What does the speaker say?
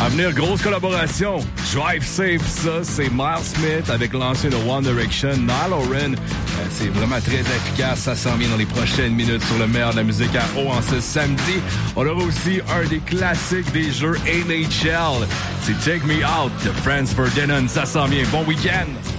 À venir, grosse collaboration. Drive Safe, ça, c'est Miles Smith avec l'ancien de One Direction, Niall Horan. C'est vraiment très efficace. Ça s'en vient dans les prochaines minutes sur le meilleur de la musique à eau en ce samedi. On aura aussi un des classiques des jeux NHL. C'est Take Me Out de Franz Ferdinand. Ça s'en vient. Bon week-end!